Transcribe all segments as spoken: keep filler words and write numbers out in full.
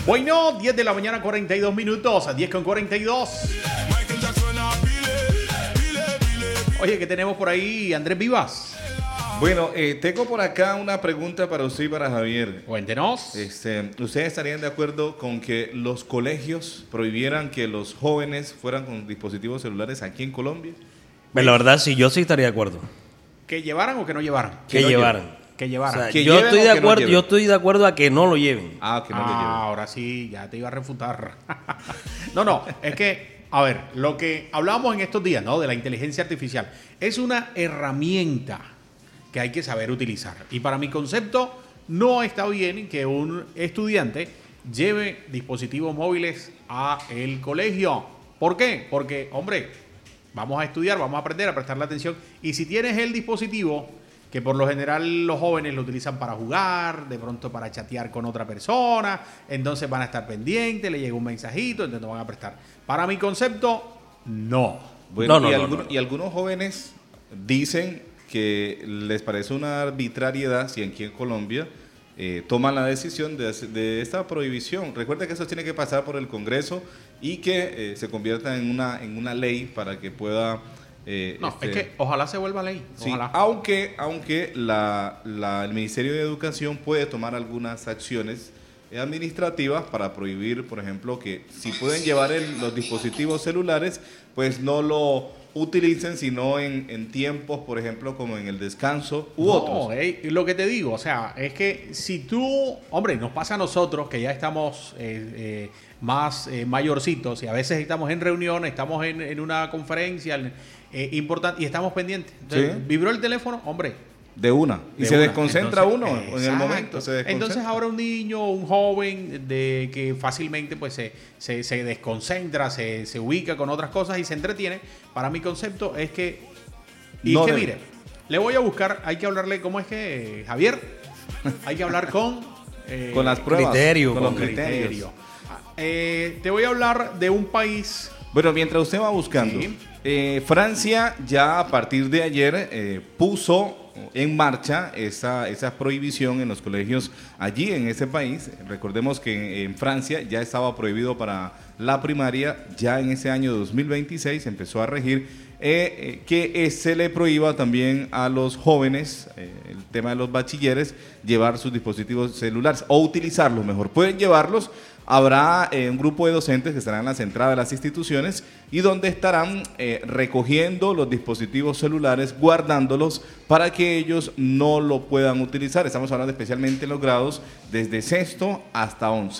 Bueno, diez de la mañana, cuarenta y dos minutos, a diez con cuarenta y dos. Oye, ¿qué tenemos por ahí, Andrés Vivas? Bueno, eh, tengo por acá una pregunta para usted y para Javier. Cuéntenos. Este, ¿Ustedes estarían de acuerdo con que los colegios prohibieran que los jóvenes fueran con dispositivos celulares aquí en Colombia? Pues la verdad, sí, yo sí estaría de acuerdo. ¿Que llevaran o que no llevaran? Que, Que no llevaran. lleven. Que llevaran. O sea, Que yo lleven estoy o de que no acuerdo, lleven. yo estoy de acuerdo a que no lo lleven. Ah, que no Ah, lo lleven. ahora sí, ya te iba a refutar. No, no, es que, a ver, lo que hablábamos en estos días, ¿no? De la inteligencia artificial, es una herramienta que hay que saber utilizar. Y para mi concepto, no está bien que un estudiante lleve dispositivos móviles a el colegio. ¿Por qué? Porque, hombre, vamos a estudiar, vamos a aprender, a prestarle atención. Y si tienes el dispositivo, que por lo general los jóvenes lo utilizan para jugar, de pronto para chatear con otra persona, entonces van a estar pendientes, le llega un mensajito, entonces no van a prestar. Para mi concepto, no. Bueno, No, no, y, no, algunos, no. y algunos jóvenes dicen que les parece una arbitrariedad si aquí en Colombia eh, toman la decisión de, hacer- de esta prohibición. Recuerda que eso tiene que pasar por el Congreso y que eh, se convierta en una, en una ley para que pueda... eh, No, este, es que ojalá se vuelva ley. Sí, Ojalá. aunque, aunque la, la- el Ministerio de Educación puede tomar algunas acciones eh, administrativas para prohibir, por ejemplo, que si pueden llevar el- los dispositivos celulares, pues no lo utilicen, sino en, en tiempos, por ejemplo, como en el descanso u No, otros. ey, lo que te digo, o sea, es que si tú, hombre, nos pasa a nosotros que ya estamos eh, eh, más eh, mayorcitos y a veces estamos en reuniones, estamos en, en una conferencia eh, importante y estamos pendientes. Entonces, Sí. vibró el teléfono, hombre. De una. Y de se una. desconcentra Entonces, uno en el exacto. momento. Se desconcentra. Entonces ahora un niño, un joven de que fácilmente pues se, se, se desconcentra, se, se ubica con otras cosas y se entretiene. Para mi concepto es que, y No que debe. mire, le voy a buscar, hay que hablarle, ¿cómo es que, Javier? Hay que hablar con... eh, Con las pruebas. criterio, con con los criterios. criterio. Eh, te voy a hablar de un país... Bueno, mientras usted va buscando, Sí. eh, Francia ya a partir de ayer eh, puso en marcha esa, esa prohibición en los colegios allí en ese país. Recordemos que en Francia ya estaba prohibido para la primaria, ya en ese año dos mil veintiséis empezó a regir eh, eh, que eh, se le prohíba también a los jóvenes, eh, el tema de los bachilleres, llevar sus dispositivos celulares o utilizarlos mejor. Pueden llevarlos. Habrá eh, un grupo de docentes que estarán en las entradas de las instituciones y donde estarán eh, recogiendo los dispositivos celulares, guardándolos para que ellos no lo puedan utilizar. Estamos hablando especialmente en los grados desde sexto hasta once.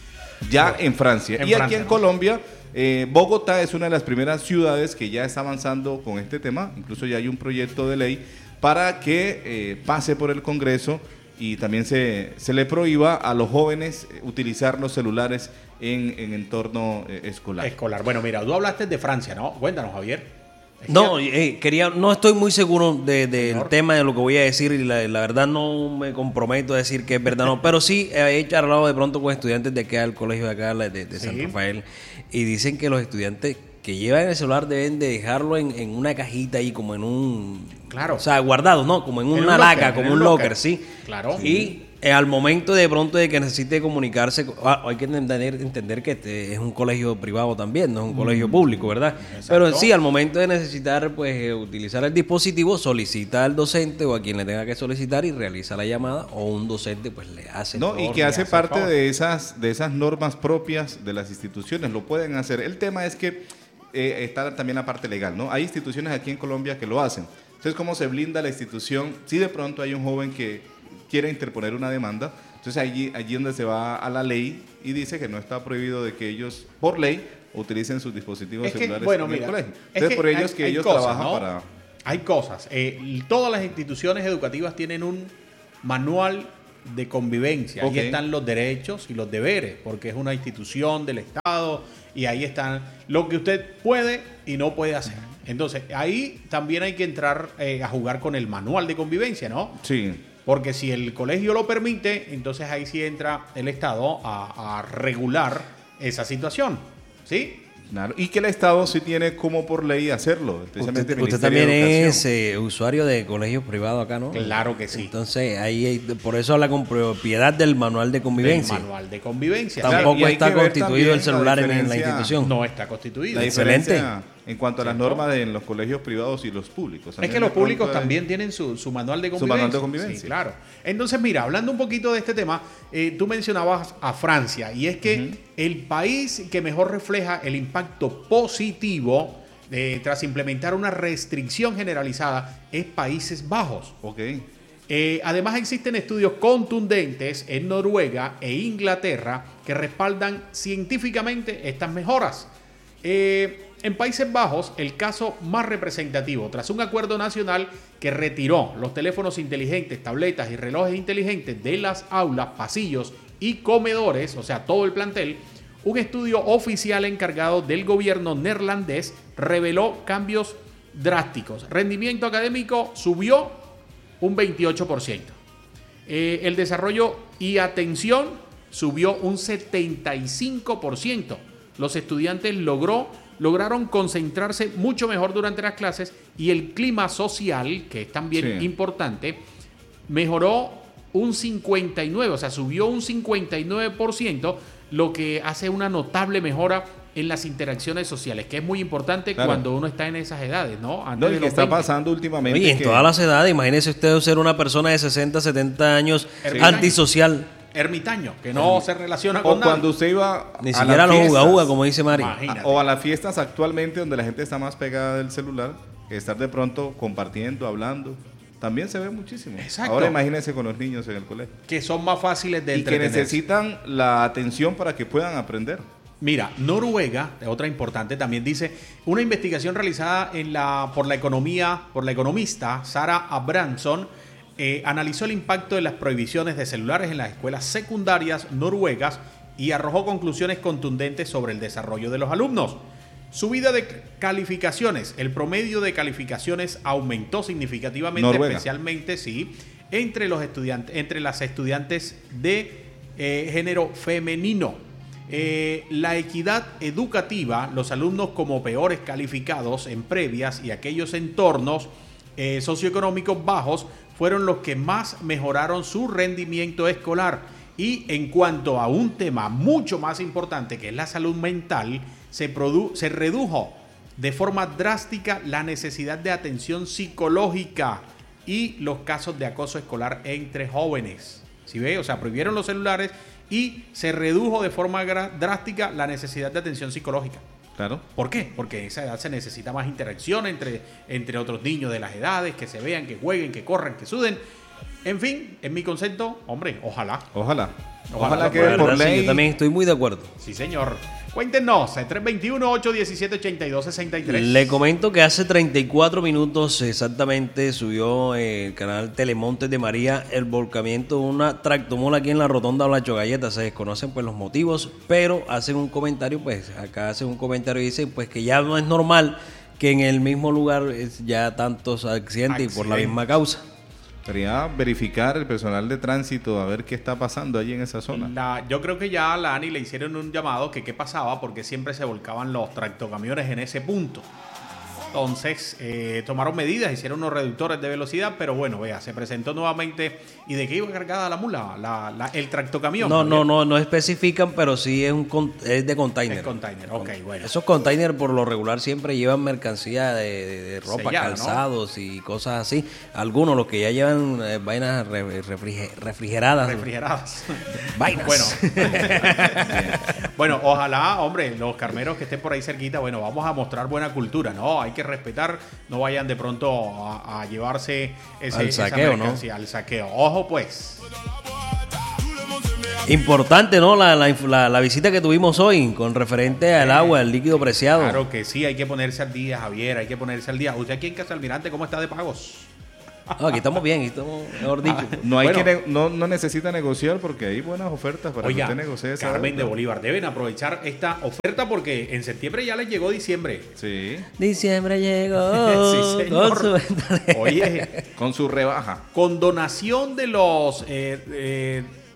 Ya en Francia. En y aquí Francia, en ¿no? Colombia, eh, Bogotá es una de las primeras ciudades que ya está avanzando con este tema. Incluso ya hay un proyecto de ley para que eh, pase por el Congreso y también se, se le prohíba a los jóvenes eh, utilizar los celulares en, en entorno eh, escolar. Escolar. Bueno, mira, tú hablaste de Francia, ¿no? Cuéntanos, Javier. Es que No, ya- eh, quería, no estoy muy seguro de- del Señor. tema de lo que voy a decir y la, la verdad no me comprometo a decir que es verdad, no, pero sí he charlado de pronto con estudiantes de acá del colegio de acá, de, de San Sí. Rafael, y dicen que los estudiantes que llevan el celular deben de dejarlo en, en una cajita ahí como en un... Claro. O sea, guardado, ¿no? Como en En una un laca, locker, como en un un locker, locker. sí. Claro. Y eh, al momento de pronto de que necesite comunicarse, ah, hay que entender, entender que este es un colegio privado también, no es un colegio público, ¿verdad? Exacto. Pero sí, al momento de necesitar pues eh, utilizar el dispositivo, solicita al docente o a quien le tenga que solicitar y realiza la llamada, o un docente pues le hace el No, y favor, que le hace el parte favor. de esas, de esas normas propias de las instituciones, lo pueden hacer. El tema es que eh, está también la parte legal, ¿no? Hay instituciones aquí en Colombia que lo hacen. Entonces, ¿cómo se blinda la institución? Si de pronto hay un joven que quiere interponer una demanda, entonces allí, allí donde se va a la ley y dice que no está prohibido de que ellos, por ley, utilicen sus dispositivos Es que, celulares bueno, en mira, el colegio. es Entonces, que por ellos hay- que hay ellos cosas, trabajan ¿no? para... Hay cosas. Eh, todas las instituciones educativas tienen un manual de convivencia. Ok. Ahí están los derechos y los deberes, porque es una institución del Estado y ahí están lo que usted puede y no puede hacer. Entonces, ahí también hay que entrar eh, a jugar con el manual de convivencia, ¿no? Sí. Porque si el colegio lo permite, entonces ahí sí entra el Estado a, a regular esa situación. ¿Sí? Claro, y que el Estado sí tiene como por ley hacerlo. especialmente Usted, el usted Ministerio también de es Educación. eh, usuario de colegios privados acá, ¿no? Claro que sí. Entonces, ahí hay- por eso habla con propiedad del manual de Del convivencia. manual de convivencia. Tampoco Claro, y hay está que ver constituido también el celular la en, en la diferencia. institución. No está constituido. La Excelente. diferencia en cuanto a las ¿Cierto? normas de en los colegios privados y los públicos. Es También que los de pronto públicos hay- también tienen su, su manual de Su convivencia. manual de convivencia. Sí, claro. Entonces, mira, hablando un poquito de este tema, eh, tú mencionabas a Francia, y es que uh-huh. el país que mejor refleja el impacto positivo eh, tras implementar una restricción generalizada es Países Bajos. Ok. Eh, además, existen estudios contundentes en Noruega e Inglaterra que respaldan científicamente estas mejoras. Eh, En Países Bajos, el caso más representativo, tras un acuerdo nacional que retiró los teléfonos inteligentes, tabletas y relojes inteligentes de las aulas, pasillos y comedores, o sea, todo el plantel, un estudio oficial encargado del gobierno neerlandés reveló cambios drásticos. Rendimiento académico subió un veintiocho por ciento. Eh, el desarrollo y atención subió un setenta y cinco por ciento. Los estudiantes logró lograron concentrarse mucho mejor durante las clases y el clima social, que es también sí. importante, mejoró un cincuenta y nueve por ciento, o sea, subió un cincuenta y nueve por ciento, lo que hace una notable mejora en las interacciones sociales, que es muy importante claro. cuando uno está en esas edades, ¿no? Antes no, y que está veinte. Pasando últimamente. Oye, en que... todas las edades, imagínese usted ser una persona de sesenta, setenta años, sí. antisocial. Ermitaño, que no sí. se relaciona con o nadie. cuando usted iba ni siquiera a los juga como dice Mari. O a las fiestas actualmente donde la gente está más pegada del celular, que estar de pronto compartiendo, hablando, también se ve muchísimo. Exacto. Ahora imagínense con los niños en el colegio. Que son más fáciles de y que necesitan la atención para que puedan aprender. Mira, Noruega, otra importante, también dice, una investigación realizada en la, por la economía, por la economista Sara Abrahamsson, Eh, analizó el impacto de las prohibiciones de celulares en las escuelas secundarias noruegas y arrojó conclusiones contundentes sobre el desarrollo de los alumnos. Subida de calificaciones. El promedio de calificaciones aumentó significativamente, Noruega. especialmente sí, entre los estudiantes, entre las estudiantes de eh, género femenino. Eh, la equidad educativa, los alumnos como peores calificados en previas y aquellos entornos eh, socioeconómicos bajos fueron los que más mejoraron su rendimiento escolar. Y en cuanto a un tema mucho más importante, que es la salud mental, se, produ- se redujo de forma drástica la necesidad de atención psicológica y los casos de acoso escolar entre jóvenes. ¿Sí ve? O sea, prohibieron los celulares y se redujo de forma gra- drástica la necesidad de atención psicológica. Claro. ¿Por qué? Porque en esa edad se necesita más interacción entre, entre otros niños de las edades, que se vean, que jueguen, que corran, que suden. En fin, en mi concepto, hombre, ojalá. Ojalá. Ojalá, ojalá que por, por ley. Sí, yo también estoy muy de acuerdo. Sí, señor. Cuéntenos, tres dos uno, ocho uno siete, ocho dos seis tres. Le comento que hace treinta y cuatro minutos exactamente subió el canal Telemontes de María el volcamiento de una tractomola aquí en la rotonda Blacho Galleta. Se desconocen pues los motivos, pero hacen un comentario, pues acá hacen un comentario y dicen pues que ya no es normal que en el mismo lugar ya tantos accidentes Accidente. y por la misma causa. Quería verificar el personal de tránsito a ver qué está pasando allí en esa zona. La, yo creo que ya a la ANI le hicieron un llamado que qué pasaba porque siempre se volcaban los tractocamiones en ese punto. Entonces eh, tomaron medidas, hicieron unos reductores de velocidad, pero bueno, vea, se presentó nuevamente. ¿Y de qué iba cargada la mula? La, la, el tractocamión. No, no, no, no especifican, pero sí es un es de container. Es container, ok, bueno. Esos containers por lo regular siempre llevan mercancía de, de, de ropa, sellada, calzados, ¿no? Y cosas así. Algunos, los que ya llevan eh, vainas re, refriger, refrigeradas. Refrigeradas. Vainas. Bueno. Bueno, ojalá, hombre, los carmeros que estén por ahí cerquita, bueno, vamos a mostrar buena cultura, ¿no? Hay que respetar, no vayan de pronto a, a llevarse ese, al saqueo, esa mercancía, ¿no? Al saqueo. Ojo, pues. Importante, ¿no? La, la, la, la visita que tuvimos hoy con referente al agua, el líquido preciado. Claro que sí, hay que ponerse al día, Javier, hay que ponerse al día. ¿Usted aquí en Casa Almirante cómo está de pagos? No, aquí estamos bien, aquí estamos mejor dicho. Ah, no, hay bueno, que no, no necesita negociar porque hay buenas ofertas para oiga, que usted negocie esa Carmen oferta. de Bolívar, deben aprovechar esta oferta porque en septiembre ya les llegó diciembre. Sí. Diciembre llegó. Sí, señor. Con su... Oye, con su rebaja. Con donación de los... Eh, eh,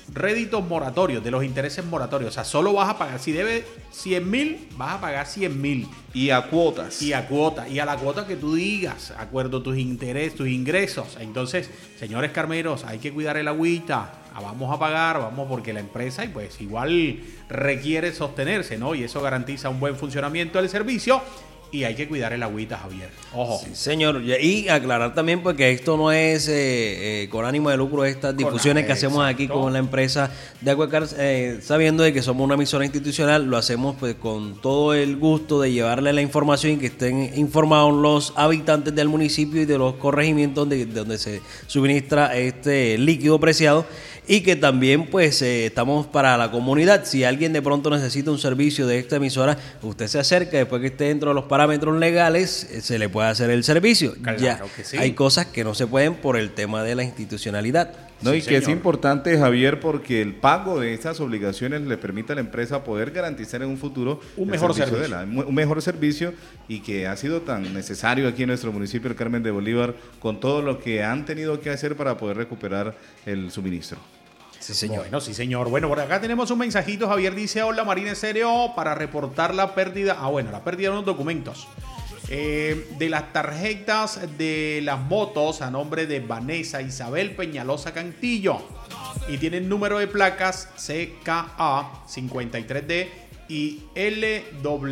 réditos moratorios, de los intereses moratorios. O sea, solo vas a pagar, si debes cien mil, vas a pagar cien mil. Y a cuotas. Y a cuota, y a la cuota que tú digas, acuerdo tus intereses, tus ingresos. Entonces, señores carmeros, hay que cuidar el agüita. Vamos a pagar, vamos, porque la empresa, y pues igual requiere sostenerse, ¿no? Y eso garantiza un buen funcionamiento del servicio. Y hay que cuidar el agüita, Javier. Ojo. Sí, señor. Y aclarar también pues que esto no es eh, eh, con ánimo de lucro, estas difusiones que hacemos aquí con la empresa de Acuecar, eh, sabiendo de que somos una emisora institucional, lo hacemos pues con todo el gusto de llevarle la información y que estén informados los habitantes del municipio y de los corregimientos de, de donde se suministra este líquido preciado. Y que también pues eh, estamos para la comunidad. Si alguien de pronto necesita un servicio de esta emisora, usted se acerca, después que esté dentro de los parámetros legales, eh, se le puede hacer el servicio. Claro ya que sí. Hay cosas que no se pueden por el tema de la institucionalidad. No, sí, y que señor. es importante, Javier, porque el pago de estas obligaciones le permite a la empresa poder garantizar en un futuro un mejor servicio, de la, un mejor servicio, y que ha sido tan necesario aquí en nuestro municipio, el Carmen de Bolívar, con todo lo que han tenido que hacer para poder recuperar el suministro. Sí, señor. Bueno, sí, señor. Bueno, por acá tenemos un mensajito. Javier dice: hola, Marina Estéreo, para reportar la pérdida. Ah, bueno, la pérdida de unos documentos. Eh, de las tarjetas de las motos a nombre de Vanessa Isabel Peñalosa Cantillo. Y tienen número de placas C K A cincuenta y tres D y L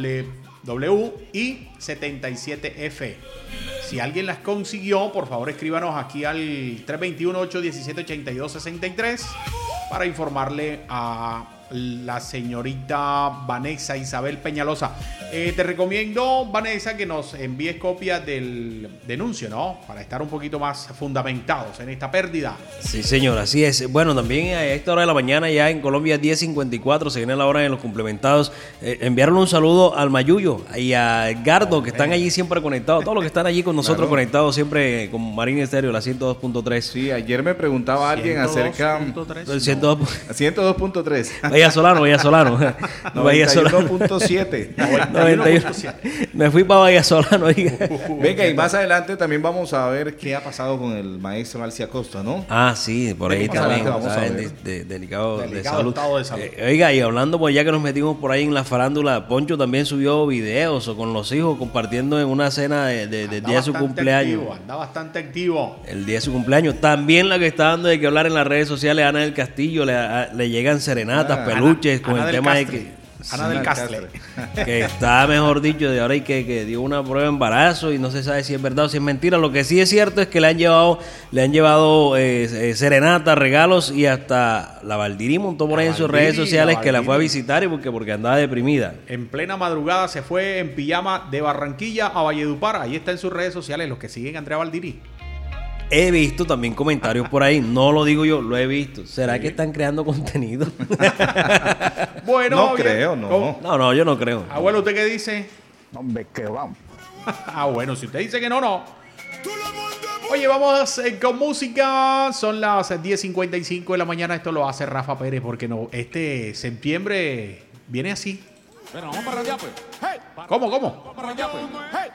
W I setenta y siete F. Si alguien las consiguió, por favor escríbanos aquí al tres dos uno, ocho uno siete, ocho dos seis tres para informarle a la señorita Vanessa Isabel Peñalosa. Eh, te recomiendo, Vanessa, que nos envíes copia del denuncio, ¿no? Para estar un poquito más fundamentados en esta pérdida. Sí, señor, así es. Bueno, también a esta hora de la mañana, ya en Colombia, diez cincuenta y cuatro, se viene la hora de los complementados. Eh, enviarle un saludo al Mayuyo y a Edgardo, que están allí siempre conectados. Todos los que están allí con nosotros, claro, conectados siempre con Marina Estéreo, la ciento dos punto tres. Sí, ayer me preguntaba alguien acerca... El ciento dos, ciento dos punto tres. Bahía Solano, Bahía Solano. noventa y uno punto siete. noventa y uno. Me fui para Bahía Solano. Venga, y más adelante también vamos a ver qué ha pasado con el maestro Alci Acosta, ¿no? Ah, sí, por ahí también. Vamos a ver. De, de, delicado, delicado de salud. estado de salud. Eh, oiga, y hablando, pues ya que nos metimos por ahí en la farándula, Poncho también subió videos o con los hijos compartiendo en una cena de, de, de día de su cumpleaños. Activo, anda bastante activo. El día de su cumpleaños. También la que está dando de que hablar en las redes sociales, Ana del Castillo, le, a, le llegan serenatas, ah, peluches, Ana, con Ana el tema Castre. de que... Ana del Castle. Que está, mejor dicho, de ahora y que, que dio una prueba de embarazo y no se sabe si es verdad o si es mentira. Lo que sí es cierto es que le han llevado le han llevado eh, eh, serenatas, regalos, y hasta la Valdirí montó por ahí en sus redes sociales la que la fue a visitar y porque, porque andaba deprimida. En plena madrugada se fue en pijama de Barranquilla a Valledupar. Ahí está en sus redes sociales los que siguen a Andrea Valdirí. He visto también comentarios por ahí, no lo digo yo, lo he visto. ¿Será sí. que están creando contenido? Bueno, no bien. creo, no. ¿Cómo? No, no, yo no creo. Abuelo, ¿usted qué dice? Hombre, que vamos. Ah, bueno, si usted dice que no, no. Oye, vamos eh, con música. Son las diez cincuenta y cinco de la mañana. Esto lo hace Rafa Pérez porque no, este septiembre viene así. Bueno, vamos para allá, pues. Hey, ¿Cómo, cómo? Vamos para allá, pues. Hey.